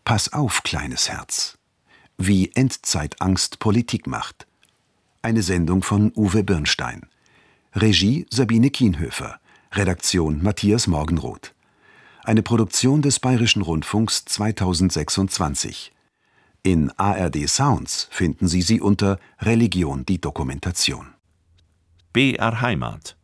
Pass auf, kleines Herz. Wie Endzeitangst Politik macht. Eine Sendung von Uwe Birnstein. Regie Sabine Kienhöfer. Redaktion Matthias Morgenroth. Eine Produktion des Bayerischen Rundfunks 2026. In ARD Sounds finden Sie sie unter Religion die Dokumentation. BR Heimat